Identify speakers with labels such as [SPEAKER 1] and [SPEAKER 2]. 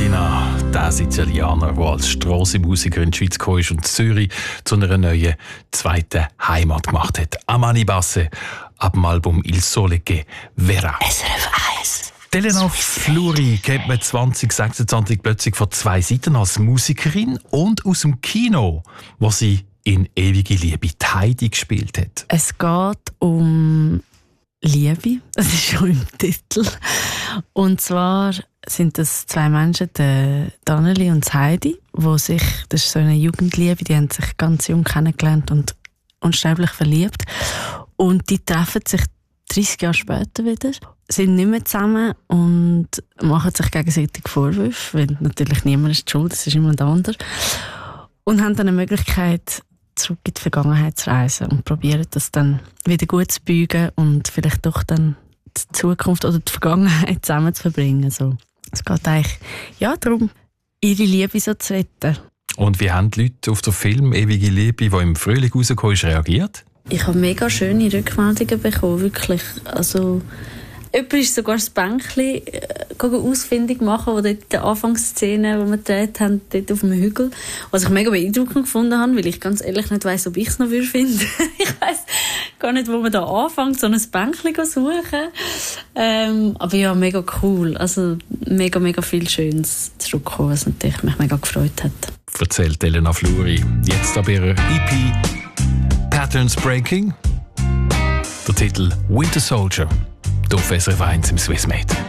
[SPEAKER 1] Elena, der Sizilianer, der als Strassenmusiker in die Schweiz gekommen ist und Zürich zu einer neuen zweiten Heimat gemacht hat. Amani Basse, ab dem Album Il Sole che Verrà.
[SPEAKER 2] SRF 1.
[SPEAKER 1] Elena Fluri kennt man 2026 plötzlich von zwei Seiten als Musikerin und aus dem Kino, wo sie in «Ewige Liebe» die Heidi gespielt hat.
[SPEAKER 2] Es geht um Liebe, das ist schon im Titel. Und zwar sind das zwei Menschen, der Danneli und Heidi, wo sich, das ist so eine Jugendliebe, die haben sich ganz jung kennengelernt und unsterblich verliebt. Und die treffen sich 30 Jahre später wieder, sind nicht mehr zusammen und machen sich gegenseitig Vorwürfe, weil natürlich niemand ist schuld, es ist jemand anders. Und haben dann eine Möglichkeit, zurück in die Vergangenheit zu reisen und probieren das dann wieder gut zu biegen und vielleicht doch dann die Zukunft oder die Vergangenheit zusammen zu verbringen. So. Es geht eigentlich darum, ihre Liebe so zu retten.
[SPEAKER 1] Und wie haben die Leute auf den Film «Ewige Liebe», der im Frühling rausgekommen ist, reagiert?
[SPEAKER 2] Ich habe mega schöne Rückmeldungen bekommen, wirklich. Also, jemand ist sogar das Bänkchen ausfindig machen, wo dort in der Anfangsszene, die wir gedreht haben, dort auf dem Hügel, was ich mega beeindruckend gefunden habe, weil ich ganz ehrlich nicht weiss, ob ich es noch finden würde. Ich weiss gar nicht, wo man da anfängt, so ein Bänkchen zu suchen. Aber ja, mega cool. Also mega, mega viel Schönes zurückgekommen, was natürlich mich mega gefreut hat.
[SPEAKER 1] Erzählt Elena Fluri. Jetzt aber ihre EP «Patterns Breaking». Der Titel «Winter Soldier». Auf SRF 1 im Swissmate.